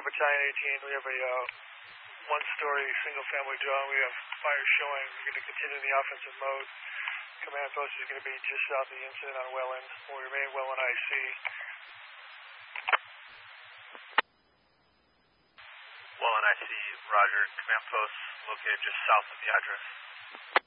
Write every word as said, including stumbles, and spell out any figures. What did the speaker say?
Battalion eighteen. We have a uh, one-story single-family dwelling. We have fire showing. We're going to continue the offensive mode. Command post is going to be just south of the incident on Welland. We'll remain well in I C. Well in I C, roger. Command post located just south of the address.